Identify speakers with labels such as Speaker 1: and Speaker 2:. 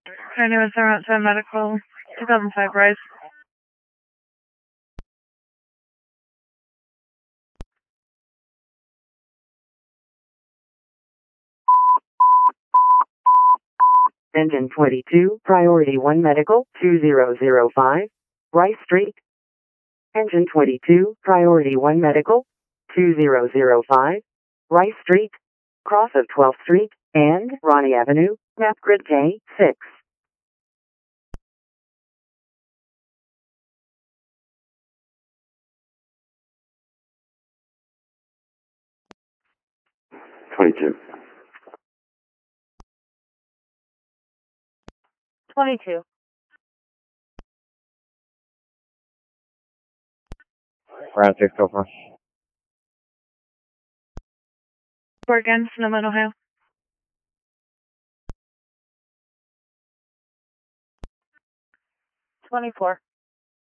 Speaker 1: My name is Sarah Outside Medical, 2005 Rise.
Speaker 2: Engine 22, Priority 1 Medical, 2005, Rice Street. Engine 22, Priority 1 Medical, 2005, Rice Street, cross of 12th Street, and Ronnie Avenue, map grid K6.
Speaker 3: Twenty-two.
Speaker 1: 22.
Speaker 3: Round 6 so far.
Speaker 1: Again, Sonoma, Ohio. 24.